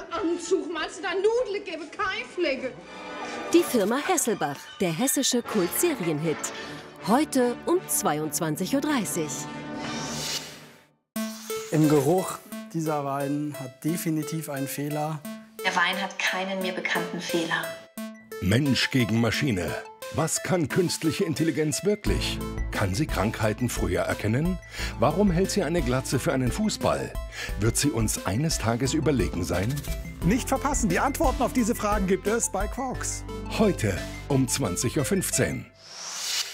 Anzug? Meinst du, da Nudeln gebe keine Flecke? Die Firma Hesselbach, der hessische Kult-Serienhit. Heute um 22:30 Uhr. Im Geruch, dieser Wein hat definitiv einen Fehler. Der Wein hat keinen mir bekannten Fehler. Mensch gegen Maschine. Was kann künstliche Intelligenz wirklich? Kann sie Krankheiten früher erkennen? Warum hält sie eine Glatze für einen Fußball? Wird sie uns eines Tages überlegen sein? Nicht verpassen, die Antworten auf diese Fragen gibt es bei Quarks. Heute um 20:15 Uhr.